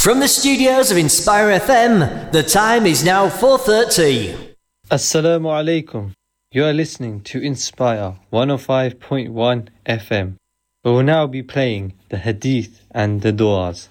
From the studios of Inspire FM, the time is now 4:30. Assalamu alaikum. You are listening to Inspire 105.1 FM. We will now be playing the Hadith and the Du'as.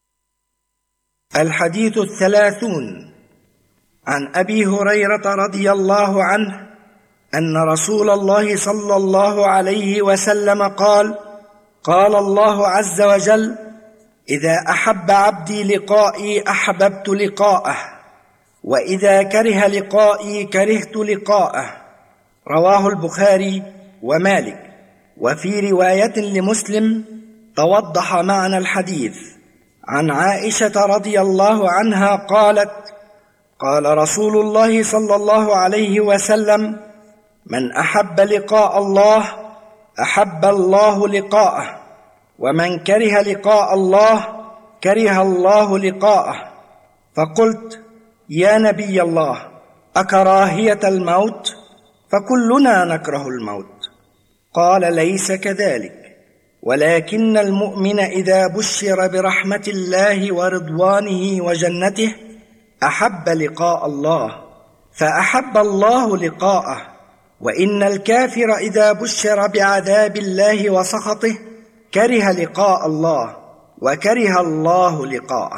الحديث الثلاثون عن أبي هريرة رضي الله عنه أن رسول الله صلى الله عليه وسلم قال: قال الله عز وجل: إذا أحب عبدي لقائي أحببت لقاءه، وإذا كره لقائي كرهت لقاءه. رواه البخاري ومالك. وفي رواية لمسلم توضح معنى الحديث. عن عائشة رضي الله عنها قالت: قال رسول الله صلى الله عليه وسلم: من أحب لقاء الله أحب الله لقاءه، ومن كره لقاء الله كره الله لقاءه. فقلت: يا نبي الله، أكراهية الموت؟ فكلنا نكره الموت. قال: ليس كذلك، ولكن المؤمن إذا بشر برحمة الله ورضوانه وجنته أحب لقاء الله فأحب الله لقاءه، وإن الكافر إذا بشر بعذاب الله وسخطه كره لقاء الله وكره الله لقاءه.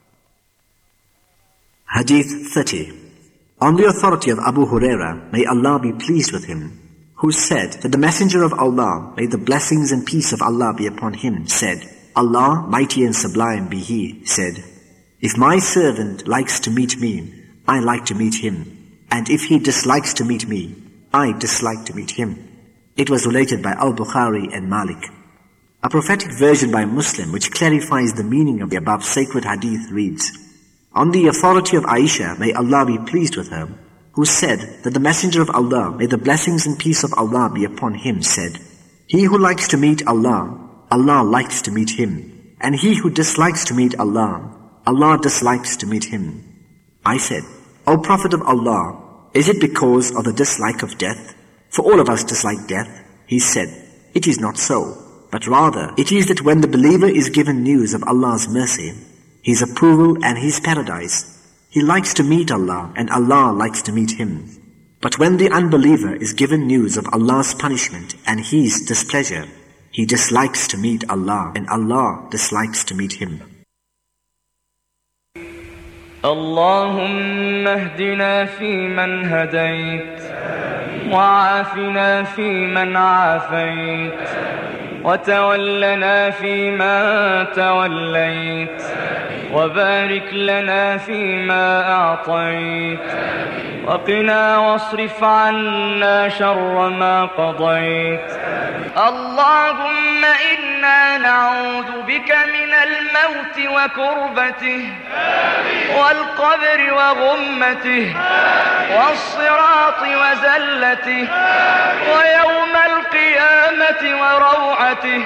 Hadith 30. On the authority of Abu Huraira, may Allah be pleased with him, who said that the Messenger of Allah, may the blessings and peace of Allah be upon him, said, Allah, mighty and sublime be He, said, if my servant likes to meet me, I like to meet him, and if he dislikes to meet me, I dislike to meet him. It was related by Al-Bukhari and Malik. A prophetic version by Muslim which clarifies the meaning of the above sacred hadith reads, on the authority of Aisha, may Allah be pleased with her, who said that the Messenger of Allah, may the blessings and peace of Allah be upon him, said, he who likes to meet Allah, Allah likes to meet him, and he who dislikes to meet Allah, Allah dislikes to meet him. I said, O Prophet of Allah, is it because of the dislike of death? For all of us dislike death. He said, it is not so, but rather it is that when the believer is given news of Allah's mercy, His approval and His paradise, he likes to meet Allah and Allah likes to meet him. But when the unbeliever is given news of Allah's punishment and His displeasure, he dislikes to meet Allah and Allah dislikes to meet him. اللهم اهدنا فيمن هديت، وعافنا فيمن عافيت، وتولنا فيما توليت، وبارك لنا فيما أعطيت، وقنا واصرف عنا شر ما قضيت. اللهم إنا نعوذ بك من الموت وكربته، والقبر وغمته، والصراط وزلته، ويوم القيامة وروعته.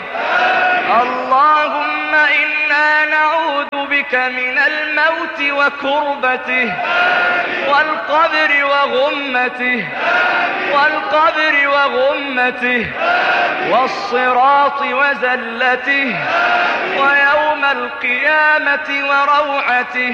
اللهم إنا نعوذ بك من الموت وكربته، والقبر وغمته، والقبر وغمته، والصراط وزلته، ويوم القيامة وروعته.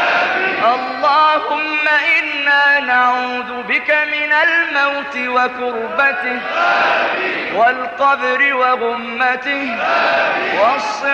اللهم إنا نعوذ بك من الموت وكربته، والقبر وغمته، والصراط